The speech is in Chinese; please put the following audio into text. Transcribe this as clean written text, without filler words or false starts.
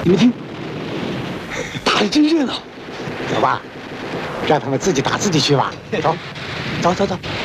你们听，打得真热闹。 走吧，让他们自己打自己去吧。走，走走走。